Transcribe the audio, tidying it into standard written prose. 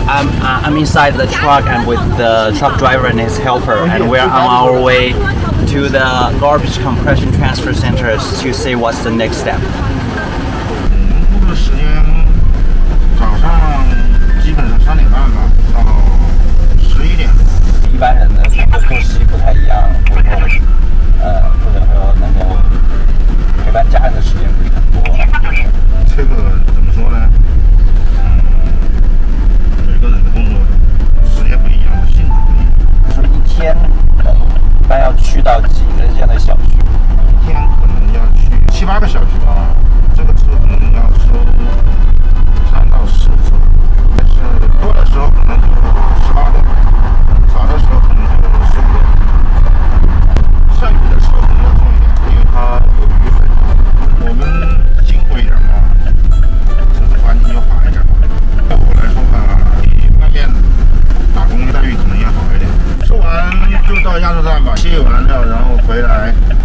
I'm inside the truck and with the truck driver and his helper, and we're on our way to the garbage compression transfer centers to see what's the next step. 工作的时间早上基本上3点半吧，到11点。 一般人的工作作息不太一样，或者说能够陪伴家人的时间不是很多。 这个怎么说呢？每个人的工作时间不一样，性质不一样。 就是一天一般要去到几个这样的小区？ 一天可能要去7、8个小区吧，这个车可能要收3到4次，但是多的时候可能就18个，少的时候可能就15个。下雨的时候可能要重一点，因为它有雨水。我们辛苦一点嘛，城市环境就好一点嘛。对我来说吧，比外面打工待遇可能要好一点。说完就到压车站吧，卸完了然后回来。